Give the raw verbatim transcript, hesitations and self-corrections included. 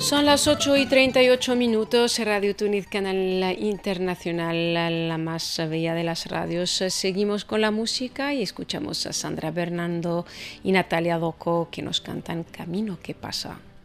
Son las ocho y treinta y ocho minutos, Radio Túnez, canal internacional, la más bella de las radios. Seguimos con la música y escuchamos a Sandra Bernardo y Natalia Doco que nos cantan Camino que pasa.